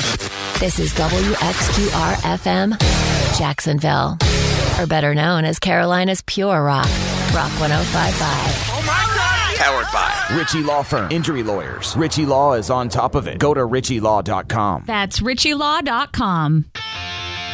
This is WXQR-FM, Jacksonville. Or better known as Carolina's Pure Rock. Rock 105.5. Oh my God! Powered by Ritchie Law Firm. Injury lawyers. Ritchie Law is on top of it. Go to RitchieLaw.com. That's RitchieLaw.com.